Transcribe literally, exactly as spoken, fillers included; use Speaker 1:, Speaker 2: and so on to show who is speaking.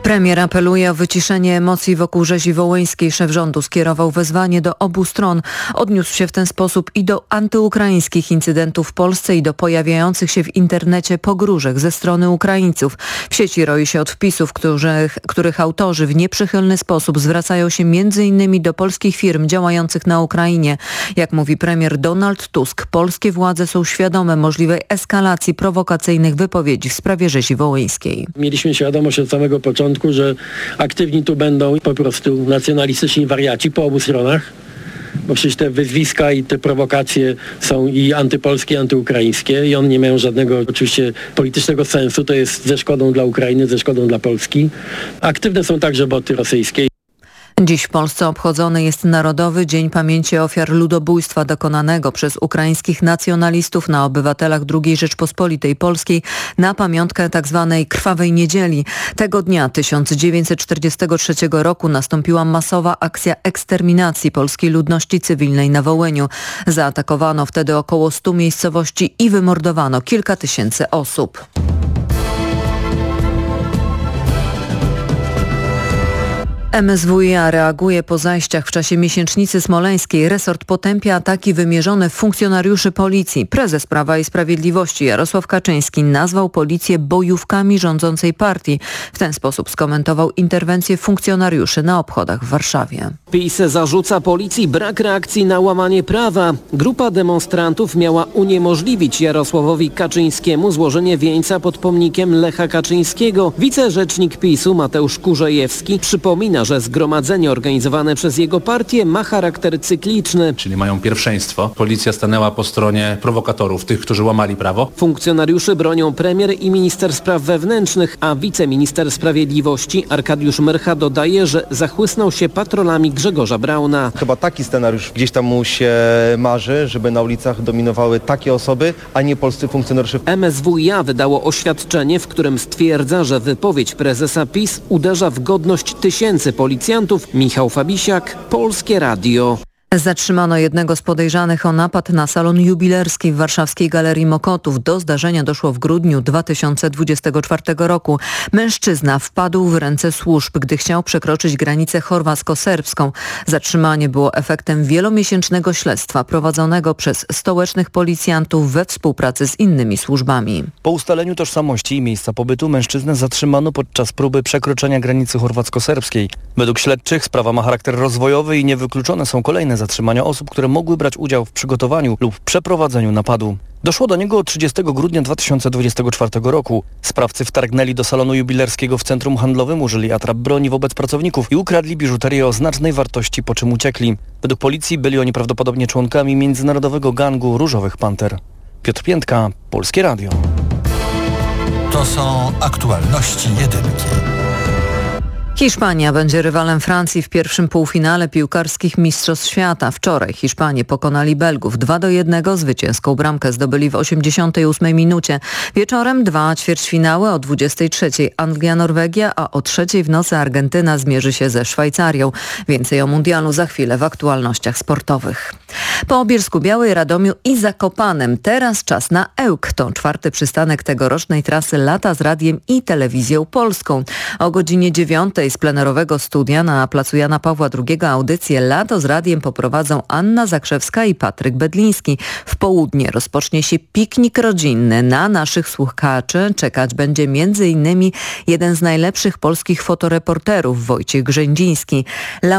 Speaker 1: Premier apeluje o wyciszenie emocji wokół rzezi wołyńskiej. Szef rządu skierował wezwanie do obu stron. Odniósł się w ten sposób i do antyukraińskich incydentów w Polsce i do pojawiających się w internecie pogróżek ze strony Ukraińców. W sieci roi się od wpisów, których, których autorzy w nieprzychylny sposób zwracają się między innymi do polskich firm działających na Ukrainie. Jak mówi premier Donald Tusk, polskie władze są świadome możliwej eskalacji prowokacyjnych wypowiedzi w sprawie rzezi wołyńskiej.
Speaker 2: Mieliśmy świadomość od samego początku, że aktywni tu będą po prostu nacjonalistyczni wariaci po obu stronach, bo przecież te wyzwiska i te prowokacje są i antypolskie, i antyukraińskie i one nie mają żadnego oczywiście politycznego sensu, to jest ze szkodą dla Ukrainy, ze szkodą dla Polski. Aktywne są także boty rosyjskie.
Speaker 1: Dziś w Polsce obchodzony jest Narodowy Dzień Pamięci Ofiar Ludobójstwa dokonanego przez ukraińskich nacjonalistów na obywatelach drugiej Rzeczpospolitej Polskiej na pamiątkę tzw. Krwawej Niedzieli. Tego dnia tysiąc dziewięćset czterdziestego trzeciego roku nastąpiła masowa akcja eksterminacji polskiej ludności cywilnej na Wołyniu. Zaatakowano wtedy około stu miejscowości i wymordowano kilka tysięcy osób. M S W i A reaguje po zajściach w czasie miesięcznicy smoleńskiej. Resort potępia ataki wymierzone w funkcjonariuszy policji. Prezes Prawa i Sprawiedliwości Jarosław Kaczyński nazwał policję bojówkami rządzącej partii. W ten sposób skomentował interwencję funkcjonariuszy na obchodach w Warszawie.
Speaker 3: PiS zarzuca policji brak reakcji na łamanie prawa. Grupa demonstrantów miała uniemożliwić Jarosławowi Kaczyńskiemu złożenie wieńca pod pomnikiem Lecha Kaczyńskiego. Wicerzecznik PiSu Mateusz Kurzejewski przypomina, że zgromadzenie organizowane przez jego partię ma charakter cykliczny.
Speaker 4: Czyli mają pierwszeństwo. Policja stanęła po stronie prowokatorów, tych, którzy łamali prawo.
Speaker 3: Funkcjonariuszy bronią premier i minister spraw wewnętrznych, a wiceminister sprawiedliwości Arkadiusz Myrcha dodaje, że zachłysnął się patrolami Grzegorza Brauna.
Speaker 5: Chyba taki scenariusz gdzieś tam mu się marzy, żeby na ulicach dominowały takie osoby, a nie polscy funkcjonariusze.
Speaker 3: M S W i A wydało oświadczenie, w którym stwierdza, że wypowiedź prezesa PiS uderza w godność tysięcy policjantów. Michał Fabisiak, Polskie Radio.
Speaker 1: Zatrzymano jednego z podejrzanych o napad na salon jubilerski w warszawskiej Galerii Mokotów. Do zdarzenia doszło w grudniu dwa tysiące dwudziestego czwartego roku. Mężczyzna wpadł w ręce służb, gdy chciał przekroczyć granicę chorwacko-serbską. Zatrzymanie było efektem wielomiesięcznego śledztwa prowadzonego przez stołecznych policjantów we współpracy z innymi służbami.
Speaker 6: Po ustaleniu tożsamości i miejsca pobytu mężczyznę zatrzymano podczas próby przekroczenia granicy chorwacko-serbskiej. Według śledczych sprawa ma charakter rozwojowy i niewykluczone są kolejne zatrzymania osób, które mogły brać udział w przygotowaniu lub przeprowadzeniu napadu. Doszło do niego trzydziestego grudnia dwa tysiące dwudziestego czwartego roku. Sprawcy wtargnęli do salonu jubilerskiego w centrum handlowym, użyli atrap broni wobec pracowników i ukradli biżuterię o znacznej wartości, po czym uciekli. Według policji byli oni prawdopodobnie członkami międzynarodowego gangu Różowych Panter. Piotr Piętka, Polskie Radio.
Speaker 7: To są aktualności jedynki.
Speaker 1: Hiszpania będzie rywalem Francji w pierwszym półfinale piłkarskich Mistrzostw Świata. Wczoraj Hiszpanie pokonali Belgów dwa do jednego. Zwycięską bramkę zdobyli w osiemdziesiątej ósmej minucie. Wieczorem dwa ćwierćfinały o dwudziestej trzeciej Anglia-Norwegia, a o trzeciej w nocy Argentyna zmierzy się ze Szwajcarią. Więcej o mundialu za chwilę w aktualnościach sportowych. Po Bielsku-Białej, Radomiu i Zakopanem teraz czas na Ełk. To czwarty przystanek tegorocznej trasy Lata z Radiem i Telewizją Polską. O godzinie dziewiątej z plenerowego studia na placu Jana Pawła drugiego audycję Lato z Radiem poprowadzą Anna Zakrzewska i Patryk Bedliński. W południe rozpocznie się piknik rodzinny. Na naszych słuchaczy czekać będzie między innymi jeden z najlepszych polskich fotoreporterów, Wojciech Grzędziński.